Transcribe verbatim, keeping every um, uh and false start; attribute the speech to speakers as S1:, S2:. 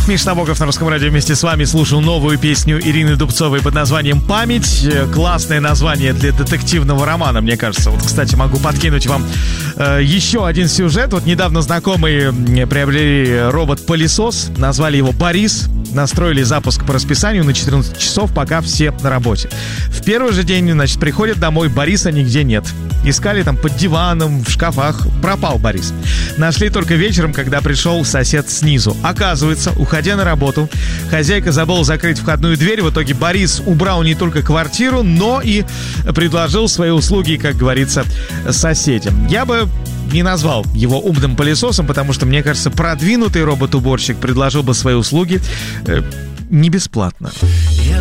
S1: Миш Набоков на Русском радио вместе с вами. Слушал новую песню Ирины Дубцовой под названием «Память». Классное название для детективного романа, мне кажется. Вот, кстати, могу подкинуть вам э, еще один сюжет. Вот недавно знакомые приобрели робот-пылесос, назвали его «Борис». Настроили запуск по расписанию на четырнадцать часов, пока все на работе. В первый же день, значит, приходят домой, Бориса нигде нет. Искали там под диваном, в шкафах. Пропал Борис. Нашли только вечером, когда пришел сосед снизу. Оказывается, уходя на работу, хозяйка забыла закрыть входную дверь. В итоге Борис убрал не только квартиру, но и предложил свои услуги, как говорится, соседям. Я бы не назвал его умным пылесосом, потому что, мне кажется, продвинутый робот-уборщик предложил бы свои услуги э, не бесплатно.
S2: Я